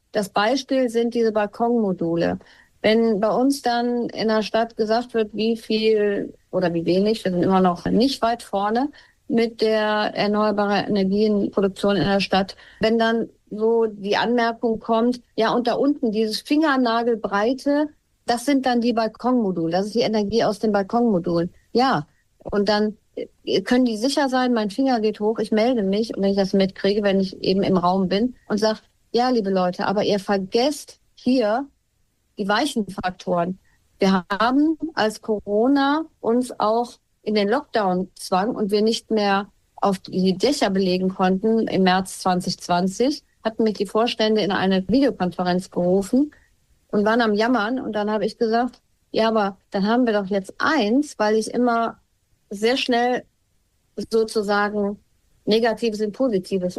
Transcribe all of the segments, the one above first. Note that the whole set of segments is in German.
das Beispiel sind diese Balkonmodule. Wenn bei uns dann in der Stadt gesagt wird, wie viel oder wie wenig, wir sind immer noch nicht weit vorne mit der erneuerbaren Energienproduktion in der Stadt, wenn dann so die Anmerkung kommt, ja, und da unten dieses Fingernagelbreite, das sind dann die Balkonmodule, das ist die Energie aus den Balkonmodulen. Ja, und dann können die sicher sein, mein Finger geht hoch, ich melde mich, und wenn ich das mitkriege, wenn ich eben im Raum bin und sage, ja, liebe Leute, aber ihr vergesst hier die weichen Faktoren. Wir haben, als Corona uns auch in den Lockdown zwang und wir nicht mehr auf die Dächer belegen konnten im März 2020, hatten mich die Vorstände in eine Videokonferenz gerufen und waren am Jammern. Und dann habe ich gesagt, ja, aber dann haben wir doch jetzt eins, weil ich immer sehr schnell sozusagen Negatives in Positives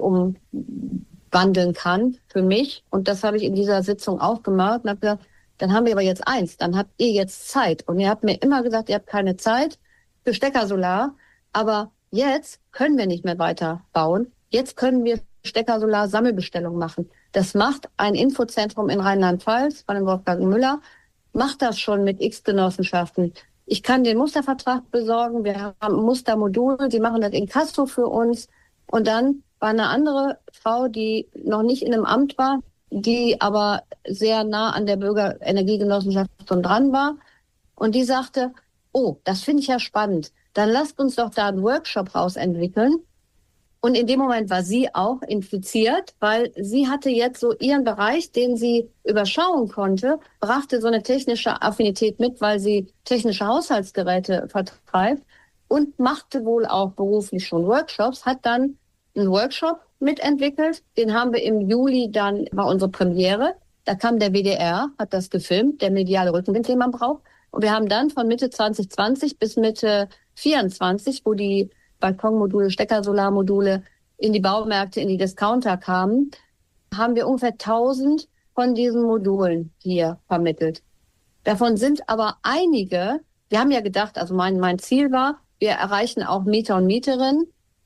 umwandeln kann für mich. Und das habe ich in dieser Sitzung auch gemacht und habe gesagt, dann haben wir aber jetzt eins, dann habt ihr jetzt Zeit. Und ihr habt mir immer gesagt, ihr habt keine Zeit für Steckersolar, aber jetzt können wir nicht mehr weiter bauen. Jetzt können wir Steckersolar-Sammelbestellung machen. Das macht ein Infozentrum in Rheinland-Pfalz von dem Wolfgang Müller, macht das schon mit X-Genossenschaften. Ich kann den Mustervertrag besorgen, wir haben ein Mustermodul, die machen das in Inkasso für uns. Und dann war eine andere Frau, die noch nicht in einem Amt war, die aber sehr nah an der Bürgerenergiegenossenschaft schon dran war. Und die sagte, oh, das finde ich ja spannend. Dann lasst uns doch da einen Workshop rausentwickeln. Und in dem Moment war sie auch infiziert, weil sie hatte jetzt so ihren Bereich, den sie überschauen konnte, brachte so eine technische Affinität mit, weil sie technische Haushaltsgeräte vertreibt und machte wohl auch beruflich schon Workshops, hat dann einen Workshop mitentwickelt. Den haben wir im Juli, dann war unsere Premiere. Da kam der WDR, hat das gefilmt, der mediale Rückenwind, den man braucht. Und wir haben dann von Mitte 2020 bis Mitte 24, wo die Balkonmodule, Steckersolarmodule in die Baumärkte, in die Discounter kamen, haben wir ungefähr 1000 von diesen Modulen hier vermittelt. Davon sind aber einige, wir haben ja gedacht, also mein Ziel war, wir erreichen auch Mieter und Mieterinnen.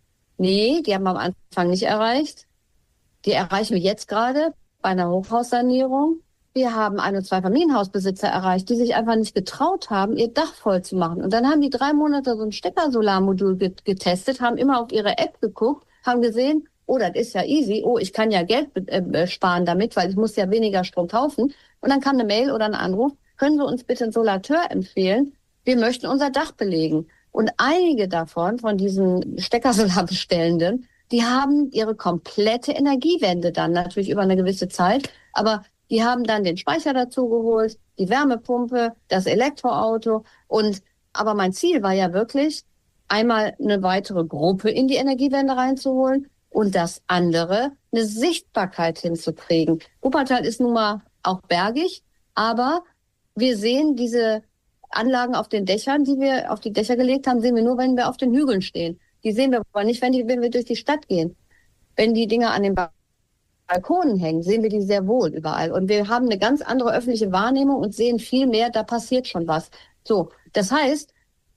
Nee, die haben wir am Anfang nicht erreicht. Die erreichen wir jetzt gerade bei einer Hochhaussanierung. Wir haben Ein- und Zweifamilienhausbesitzer erreicht, die sich einfach nicht getraut haben, ihr Dach voll zu machen. Und dann haben die 3 Monate so ein Steckersolarmodul getestet, haben immer auf ihre App geguckt, haben gesehen, oh, das ist ja easy, oh, ich kann ja Geld sparen damit, weil ich muss ja weniger Strom kaufen. Und dann kam eine Mail oder ein Anruf, können Sie uns bitte einen Solateur empfehlen? Wir möchten unser Dach belegen. Und einige davon, von diesen Steckersolarbestellenden, die haben ihre komplette Energiewende dann natürlich über eine gewisse Zeit, aber die haben dann den Speicher dazu geholt, die Wärmepumpe, das Elektroauto. Und aber mein Ziel war ja wirklich, einmal eine weitere Gruppe in die Energiewende reinzuholen und das andere, eine Sichtbarkeit hinzukriegen. Wuppertal ist nun mal auch bergig, aber wir sehen diese Anlagen auf den Dächern, die wir auf die Dächer gelegt haben, sehen wir nur, wenn wir auf den Hügeln stehen. Die sehen wir aber nicht, wenn wir durch die Stadt gehen. Wenn die Dinger an den Balkonen hängen, sehen wir die sehr wohl überall. Und wir haben eine ganz andere öffentliche Wahrnehmung und sehen viel mehr, da passiert schon was. So, das heißt,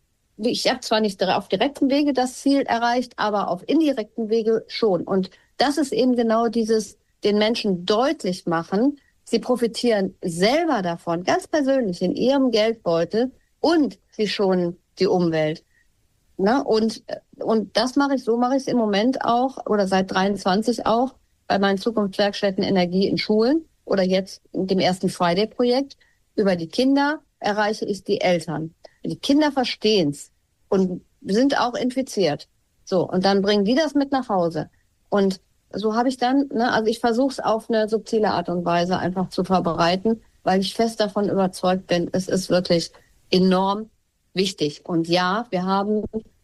ich habe zwar nicht auf direktem Wege das Ziel erreicht, aber auf indirekten Wege schon. Und das ist eben genau dieses, den Menschen deutlich machen, sie profitieren selber davon, ganz persönlich in ihrem Geldbeutel und sie schonen die Umwelt. Ne? Und das mache ich, so mache ich es im Moment auch oder seit 23 auch bei meinen Zukunftswerkstätten Energie in Schulen oder jetzt in dem ersten Friday-Projekt. Über die Kinder erreiche ich die Eltern. Die Kinder verstehen es und sind auch infiziert. So, und dann bringen die das mit nach Hause. Und so habe ich dann, ne, also ich versuche es auf eine subtile Art und Weise einfach zu verbreiten, weil ich fest davon überzeugt bin, es ist wirklich enorm wichtig. Und ja, wir haben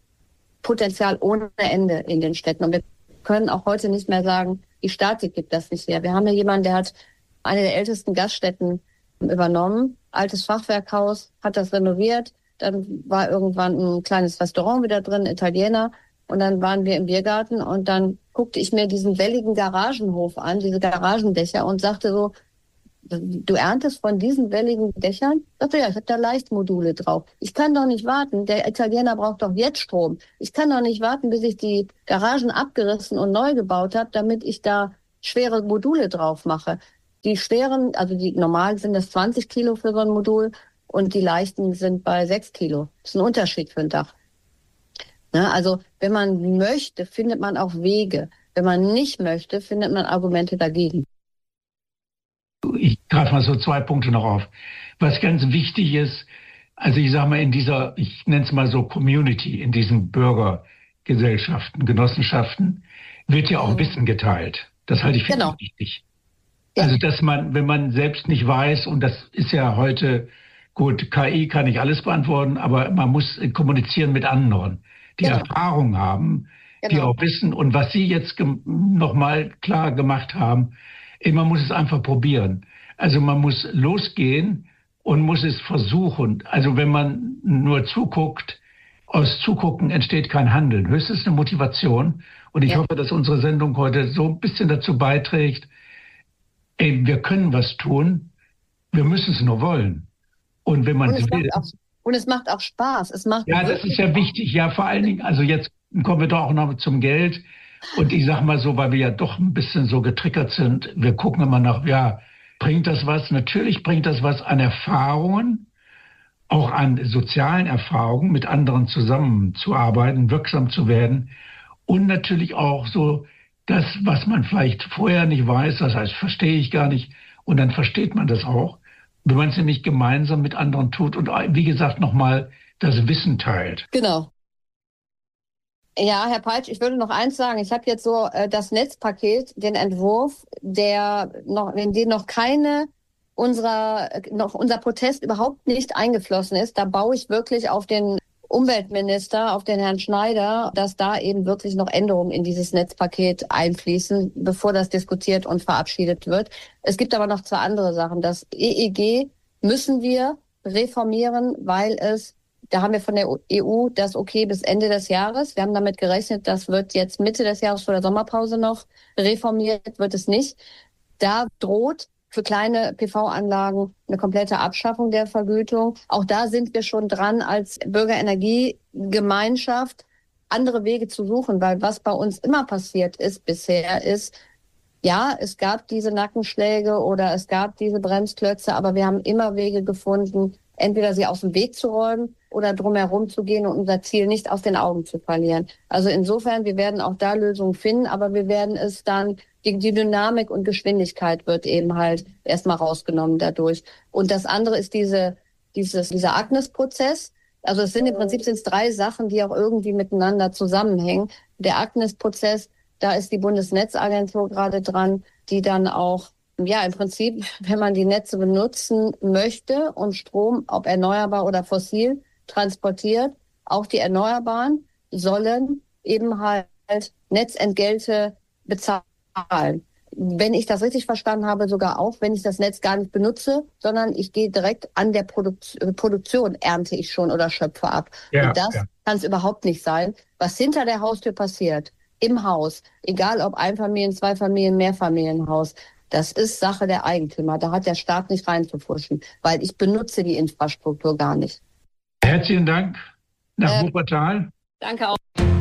Potenzial ohne Ende in den Städten. Und wir können auch heute nicht mehr sagen, die Statik gibt das nicht her. Wir haben ja jemanden, der hat eine der ältesten Gaststätten übernommen, altes Fachwerkhaus, hat das renoviert. Dann war irgendwann ein kleines Restaurant wieder drin, Italiener. Und dann waren wir im Biergarten und dann guckte ich mir diesen welligen Garagenhof an, diese Garagendächer und sagte so, du erntest von diesen welligen Dächern? Sagte, ja, ich habe da Leichtmodule drauf. Ich kann doch nicht warten. Der Italiener braucht doch jetzt Strom. Ich kann doch nicht warten, bis ich die Garagen abgerissen und neu gebaut habe, damit ich da schwere Module drauf mache. Die schweren, also die normalen sind das 20 Kilo für so ein Modul und die leichten sind bei 6 Kilo. Das ist ein Unterschied für ein Dach. Ne? Also wenn man möchte, findet man auch Wege. Wenn man nicht möchte, findet man Argumente dagegen. Ich greife mal so 2 Punkte noch auf. Was ganz wichtig ist, also ich sage mal in dieser, ich nenne es mal so Community, in diesen Bürgergesellschaften, Genossenschaften, wird ja auch Wissen geteilt. Das halte ich für Genau. wichtig. Ja. Also dass man, wenn man selbst nicht weiß, und das ist ja heute, gut, KI kann nicht alles beantworten, aber man muss kommunizieren mit anderen, die Genau. Erfahrung haben, die Genau. auch wissen. Und was Sie jetzt nochmal klar gemacht haben, man muss es einfach probieren. Also man muss losgehen und muss es versuchen. Also wenn man nur zuguckt, aus Zugucken entsteht kein Handeln. Höchstens eine Motivation. Und ich hoffe, dass unsere Sendung heute so ein bisschen dazu beiträgt, wir können was tun, wir müssen es nur wollen. Und wenn man es will. Und es macht auch Spaß. Ja, das ist ja wichtig. Ja, vor allen Dingen, also jetzt kommen wir doch auch noch zum Geld. Und ich sag mal so, weil wir ja doch ein bisschen so getriggert sind, wir gucken immer nach, ja, bringt das was? Natürlich bringt das was an Erfahrungen, auch an sozialen Erfahrungen, mit anderen zusammenzuarbeiten, wirksam zu werden. Und natürlich auch so das, was man vielleicht vorher nicht weiß, das heißt, verstehe ich gar nicht. Und dann versteht man das auch, wenn man es nämlich gemeinsam mit anderen tut und wie gesagt nochmal das Wissen teilt. Genau. Ja, Herr Peitsch, ich würde noch eins sagen. Ich habe jetzt so das Netzpaket, den Entwurf, in den noch unser Protest überhaupt nicht eingeflossen ist. Da baue ich wirklich auf den Umweltminister, auf den Herrn Schneider, dass da eben wirklich noch Änderungen in dieses Netzpaket einfließen, bevor das diskutiert und verabschiedet wird. Es gibt aber noch 2 andere Sachen. Das EEG müssen wir reformieren, weil da haben wir von der EU das okay bis Ende des Jahres. Wir haben damit gerechnet, das wird jetzt Mitte des Jahres vor der Sommerpause noch reformiert, wird es nicht. Da droht für kleine PV-Anlagen eine komplette Abschaffung der Vergütung. Auch da sind wir schon dran, als Bürgerenergiegemeinschaft andere Wege zu suchen, weil was bei uns immer passiert ist bisher ist, ja, es gab diese Nackenschläge oder es gab diese Bremsklötze, aber wir haben immer Wege gefunden, entweder sie aus dem Weg zu räumen oder drumherum zu gehen und unser Ziel nicht aus den Augen zu verlieren. Also insofern, wir werden auch da Lösungen finden, aber wir werden es dann, die Dynamik und Geschwindigkeit wird eben halt erstmal rausgenommen dadurch. Und das andere ist dieser Agnes-Prozess. Also es sind im Prinzip 3 Sachen, die auch irgendwie miteinander zusammenhängen. Der Agnes-Prozess, da ist die Bundesnetzagentur gerade dran, die dann auch, ja, im Prinzip, wenn man die Netze benutzen möchte und Strom, ob erneuerbar oder fossil, transportiert, auch die Erneuerbaren sollen eben halt Netzentgelte bezahlen. Wenn ich das richtig verstanden habe, sogar auch, wenn ich das Netz gar nicht benutze, sondern ich gehe direkt an der Produktion, ernte ich schon oder schöpfe ab. Ja, und das kann es überhaupt nicht sein. Was hinter der Haustür passiert, im Haus, egal ob Einfamilien-, Zweifamilien-, Mehrfamilienhaus, das ist Sache der Eigentümer. Da hat der Staat nicht reinzufuschen, weil ich benutze die Infrastruktur gar nicht. Herzlichen Dank nach Wuppertal. Danke auch.